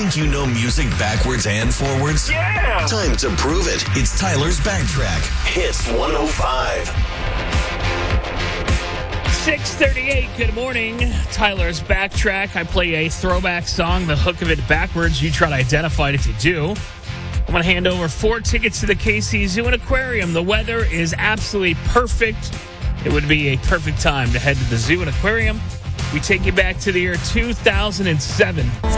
Think you know music backwards and forwards? Yeah! Time to prove it. It's Tyler's Backtrack. Hits 105. 6:38, good morning. Tyler's Backtrack. I play a throwback song, the hook of it backwards. You try to identify it if you do. I'm going to hand over 4 tickets to the KC Zoo and Aquarium. The weather is absolutely perfect. It would be a perfect time to head to the zoo and aquarium. We take you back to the year 2007.